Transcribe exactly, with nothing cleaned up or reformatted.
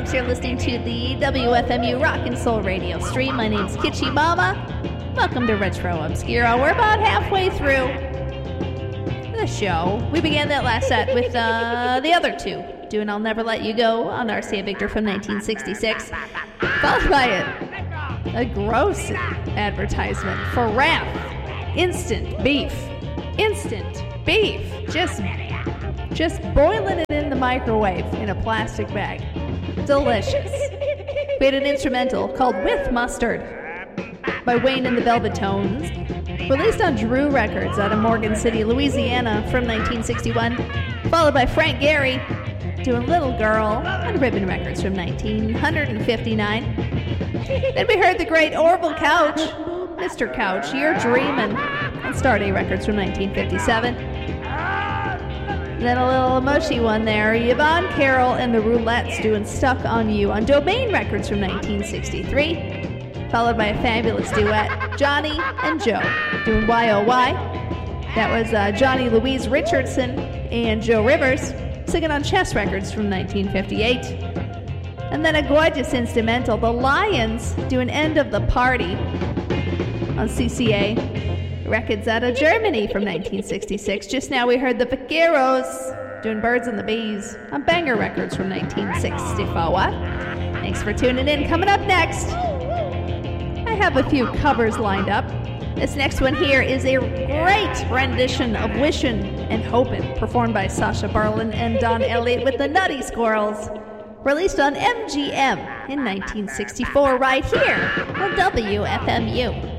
Thanks for listening to the W F M U Rock and Soul Radio stream. My name's Kitschy Mama. Welcome to Retro Obscura. We're about halfway through the show. We began that last set with uh, the other two, doing I'll Never Let You Go on R C A Victor from nineteen sixty-six, followed by a, a gross advertisement for Raff. Instant beef. Instant beef. Just, just boiling it in the microwave in a plastic bag. Delicious. We had an instrumental called With Mustard by Wayne and the Velvet Tones, released on Drew Records out of Morgan City, Louisiana from nineteen sixty-one, followed by Frank Gehry doing Little Girl on Ribbon Records from nineteen fifty-nine. Then we heard the great Orville Couch, Mister Couch, You're Dreamin', on Starday Records from nineteen fifty-seven. Then a little mushy one there, Yvonne Carroll and the Roulettes doing Stuck on You on Domain Records from nineteen sixty-three, followed by a fabulous duet, Johnny and Joe doing Y O Y. That was uh, Johnny Louise Richardson and Joe Rivers singing on Chess Records from nineteen fifty-eight. And then a gorgeous instrumental, The Lions doing End of the Party on C C A Records out of Germany from nineteen sixty-six. Just now we heard the Vaqueros doing Birds and the Bees on Banger Records from nineteen sixty-four. Thanks for tuning in. Coming up next, I have a few covers lined up. This next one here is a great rendition of Wishin' and Hopin', performed by Sasha Berlin and Don Elliott with the Nutty Squirrels, released on M G M in nineteen sixty-four right here on W F M U.